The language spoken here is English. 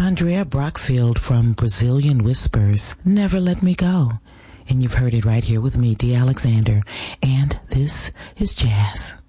Andrea Brockfield from Brazilian Whispers, Never Let Me Go. And you've heard it right here with me, D. Alexander. And this is Jazz.